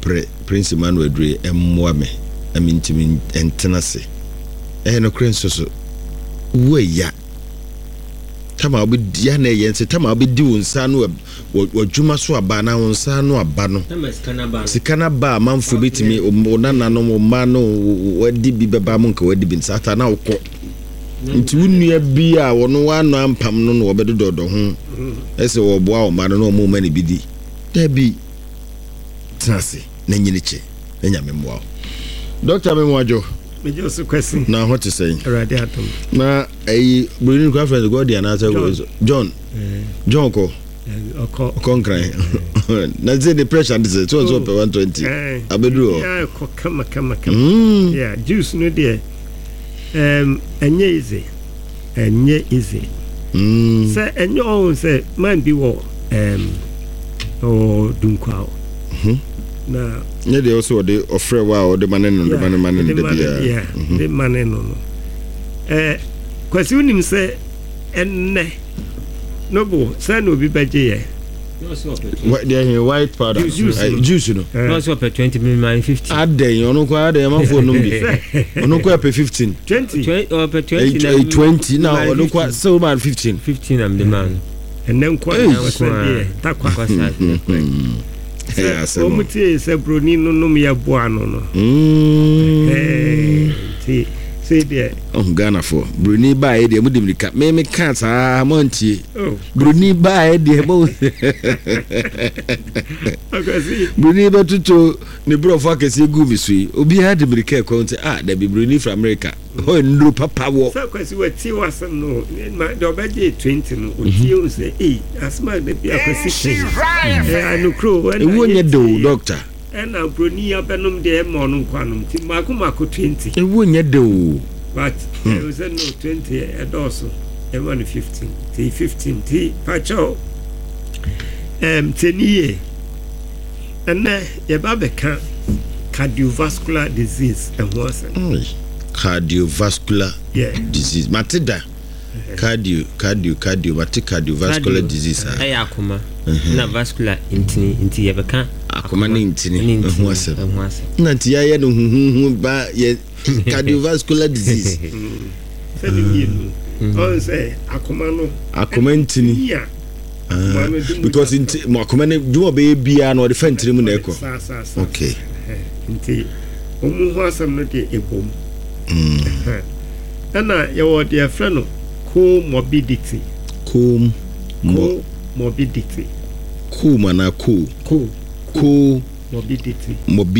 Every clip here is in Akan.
pre Prince Emmanuel Dre emmoa me amintimi entenase no krenso so we ya tama obi dia na yense tama obi di wonsa no wadwuma so aba na wonsa no aba no sikana ba manfo betimi onana no ma no wadi bi beba mo nka wadi bi nsata na wokọ nti wunua bi a wono wano ampam no no obedodo ho ese wo boa o ma no mo ma ne bidi da bi tsase na nyini che enya memwa Dr. Memwajo me just question na what to say already atom na Bruno conference go dia na say John ko concrete na say the pressure this so 120 abedu yeah kama yeah juice no there enye easy say enye on say man bi wo o dunkwa na ne dey also dey offer wa the man no the man the bia the man no kwasi unim say enne no bo say no bi baje ye what there white powder juice no no so per 20 million 50 aden ono kwa aden ma phone no bi ono kwa per 15 20 or per 20 now ono kwa so man 15 am the man and then kwa takwa o mutie se broni no no me aboa no no ti say there Ghana for broni ba e de mudim ka me ka sa montie broni ba e de mo broni ba tuto ne bro fa kese gu visui obi ha de brika ko nti da bi broni from America ho ndru papa wo so kwesi wati wasam no ma do baje 20 no otie o say asma de bi akwesi anukro ewo nye do doctor na broni ya benom de mo no kwanom ti mako 20 ewo nye do but it was no 20 also e 15 ti 15 ti pacho teniye na ye ba beka cardiovascular disease and what's cardiovascular disease matida cardio cardiovascular disease ay akoma na vascular inti ye beka akoma ni intini what's na nti ya no huhu ba ye cardiovascular disease on say akoma intini because akoma ne do be bia na o defend mu na eko okay nti omu ho asam no de ebom ana ye wo de afre no comorbidity morbidity mana morbidity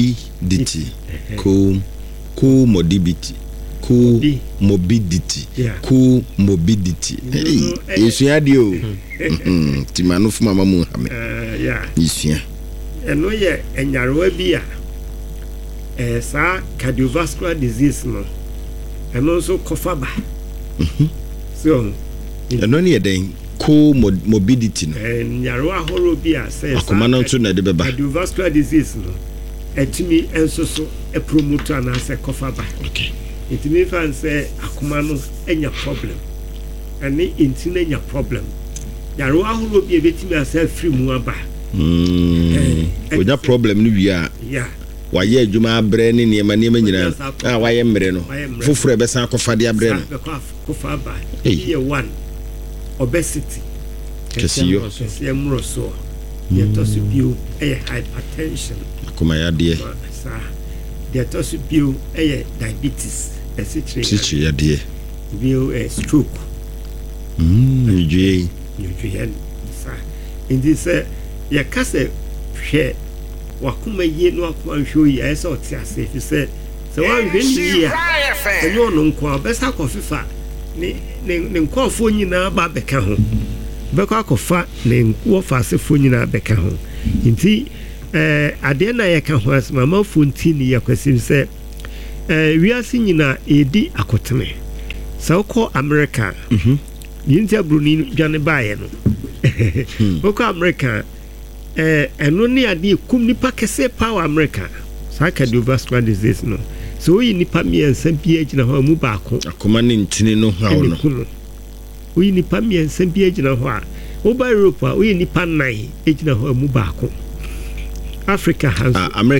isua dio timanu fuma mamu hame isua eno ye enyarewa bi a sa cardiovascular disease no eno so kofaba so eno ne yeden morbidity no enyarewa horo bi a say akoma no nso na de beba cardiovascular disease no etimi enso so e promote ana say kofaba okay etimi fan say akoma no enya problem ani intine enya problem yarewa horo bi e betimi asa free mu aba onya problem no wi a waye adwuma abre ne niema nyina waye mmere no foforo be san akofade abre no kofa ba ye one obesity kesiyo emroso ye tosubio hypertension akoma ya de sa ye tosubio diabetes sichi ya de bio stroke nje sa indi se ye kase hwe wakuma ye no akuma hwe yi esa otiase fi se wan hwe ni ya enyo no nko abesa kofifa ne nkofo nyina ba beka ho beka akofa ne nkofo asefo nyina beka ho nti ade na ye ka ho asma ma fonti ni yakwasi se wiase nyina edi akoteme sawko America yinti abruni dwane baaye no boko America eno ne ade kum nipa kese power America sa cardiovascular disease no so yi nipa miensa bi agina ho mu baako akoma ne ntini no hawo no yi nipa miensa bi agina ho a wo ba Europe yi nipa 9 agina ho mu baako Africa has